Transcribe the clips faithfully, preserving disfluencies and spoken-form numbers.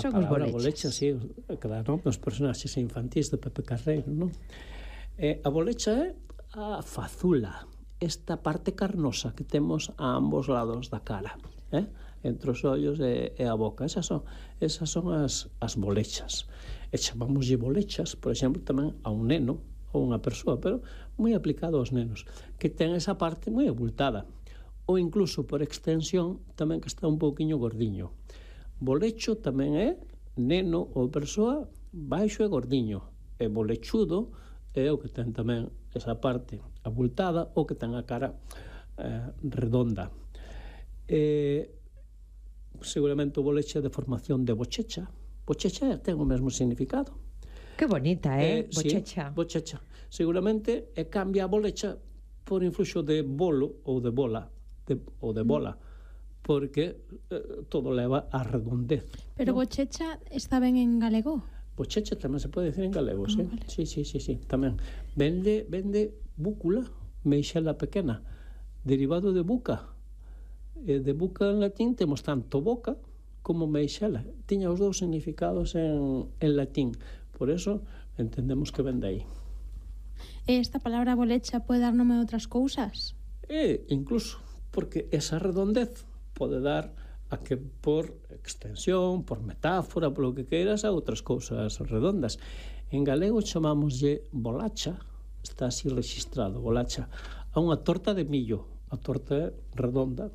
son os palabra bolechas? bolecha, sí, que dá nome aos personaxes infantís de Pepe Carreiro, non? Eh, a bolecha é a fazula, esta parte carnosa que temos a ambos lados da cara, eh? Entre os ollos e, e a boca. Esas son, esas son as, as bolechas. E chamámoslle bolechas, por exemplo, tamén a un neno ou unha persoa, pero moi aplicado aos nenos, que ten esa parte moi abultada, ou incluso por extensión tamén que está un pouquiño gordiño. Bolecho tamén é neno ou persoa baixo e gordiño, e bolechudo é o que ten tamén esa parte abultada ou que ten a cara eh, redonda. E seguramente o boleche é de formación de bochecha. Bochecha ten o mesmo significado. Que bonita, eh? eh Bochecha. Sí, bochecha. Seguramente é cambia a bolecha por influxo de bolo ou de bola, de, ou de bola, porque eh, todo leva a redondez. Pero ¿no? bochecha está ben en galego? Bochecha tamén se pode dicir en galego, Ah, sí? vale. Sí, sí, sí, sí, tamén. Vende, vende búcula, meixela pequena, derivado de buca. E de buca en latín temos tanto boca como meixela. Tiña os dous significados en, en latín. Por eso entendemos que vende aí. E esta palabra bolecha pode dar nome a outras cousas? E incluso, porque esa redondez pode dar a que por extensión, por metáfora, polo que queiras, a outras cousas redondas. En galego chamámoslle bolacha, está así registrado, bolacha, a unha torta de millo, a torta redonda.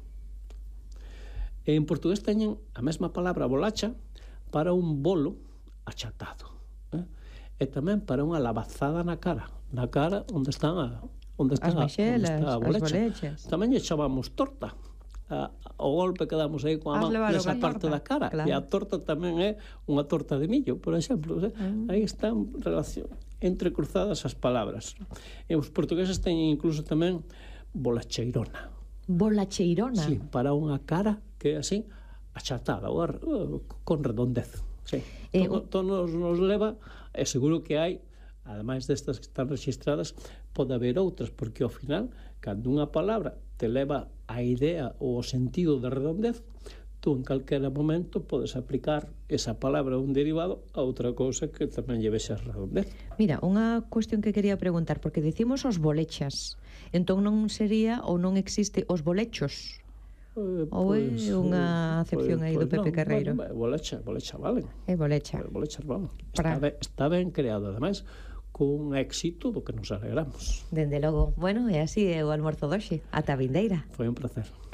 E en portugués teñen a mesma palabra bolacha para un bolo achatado, eh? E tamén para unha lavazada na cara, na cara onde están a, onde está, As mexelas, onde está a bolecha. as bolechas. Tamén lle chamamos torta a, o golpe que damos aí coa Has man levado nesa coa parte torta, da cara, claro. e a torta tamén é unha torta de millo, por exemplo, eh? Mm. Aí están relación entrecruzadas as palabras. E os portugueses teñen incluso tamén bolacheirona. Bolacheirona. Sí, para unha cara que é así achatada, ou ar, con redondez. Sí. Eh, todo, todo nos, nos leva, e seguro que hai, ademais destas que están registradas, pode haber outras, porque ao final, cando unha palabra te leva a idea ou o sentido de redondez, tú en calquera momento podes aplicar esa palabra ou un derivado a outra cousa que tamén lleve esa redondez. Mira, unha cuestión que quería preguntar, porque dicimos os bolechas, entón non sería ou non existe os bolechos? Eh, Ou é pois, unha acepción aí do Pepe non, Carreiro? Bueno, bolecha, bolecha valen. É bolecha. Bolechas valen. Para- Está ben, está ben creado, ademais, cun éxito do que nos alegramos. Dende logo. Bueno, e así é o almorzo doxe. Ata a vindeira. Foi un placer.